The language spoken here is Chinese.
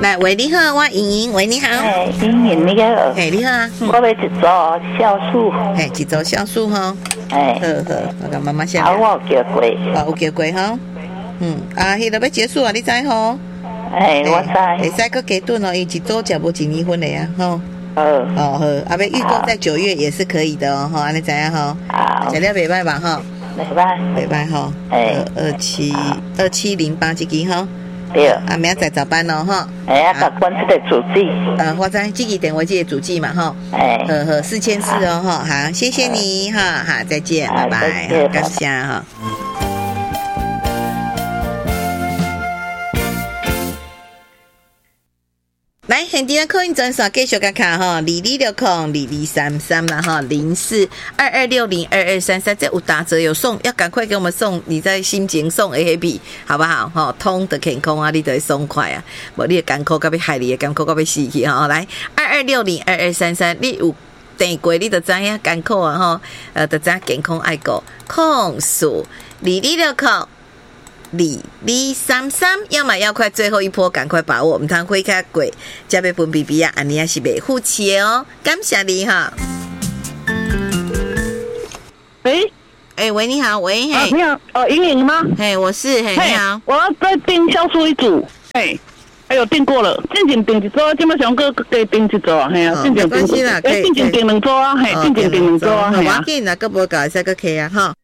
来，喂，你好，我莹莹，喂，你好。 莹莹你好。 你好啊。 我要一组酵素。 一组酵素哈。好，我跟妈妈先。 我有叫过。 有叫过哈。迄个要结束啊，你知吼？ 我知。 会使搁加顿哦，伊一组食无1年份的啊，吼。好，要预购在9月也是可以的哦，安尼知影吼。食了袂歹吧，吼。袂歹吼。2708这支吼。对。明仔早班哦，吼。 甲关这个主机。 我知这个电话这个主机嘛，吼。4400哦，吼。好，谢谢你哈，好，再见，拜拜，感谢哈。来，现场扣印专线继续甲卡吼，22602233啦哈，0422602233，这有打折有送，要赶快给我们送，你在心情送 AAP 好不好？吼，通的健康啊，你就会爽快啊，无你的艰苦到要害你的艰苦到要死去哈。来，22602233，你有订过你就知影艰苦啊吼，就知影健康爱顾，控诉2260。2233，要买要快，最后一波赶快把握，唔通花卡贵，加倍分 BB 啊，安尼也是袂付气的哦，感谢你哈。喂，你好，喂， 你好，莹莹吗？ 我是，你好， 我要再订酵素一组，还有订过了，进前订一组，今麦想搁加订一组啊，进前订，进前订2组啊，进前订2组啊， 我见啦，搁无搞，再搁开啊，哈。